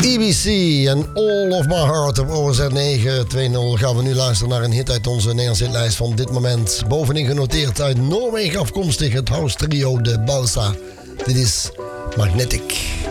EBC en All of My Heart op OZ 920 gaan we nu luisteren naar een hit uit onze Nederlandse hitlijst van dit moment. Bovenin genoteerd uit Noorwegen afkomstig het house trio de Balsa. Dit is Magnetic.